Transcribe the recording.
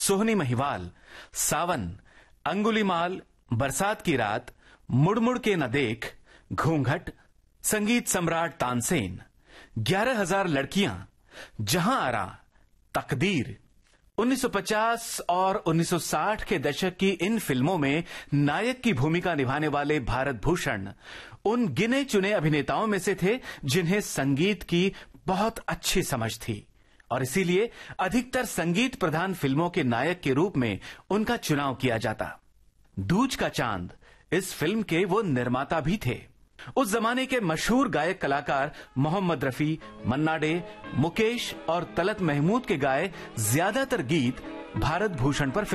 सोहनी महिवाल, सावन, अंगुलीमाल, बरसात की रात, मुड़ के न देख, घूंघट, संगीत सम्राट तानसेन, 11,000 लड़कियां, जहां आरा, तकदीर। 1950 और 1960 के दशक की इन फिल्मों में नायक की भूमिका निभाने वाले भारत भूषण उन गिने चुने अभिनेताओं में से थे जिन्हें संगीत की बहुत अच्छी समझ थी और इसीलिए अधिकतर संगीत प्रधान फिल्मों के नायक के रूप में उनका चुनाव किया जाता। दूज का चांद इस फिल्म के वो निर्माता भी थे। उस जमाने के मशहूर गायक कलाकार मोहम्मद रफी, मन्ना डे, मुकेश और तलत महमूद के गाए ज्यादातर गीत भारत भूषण पर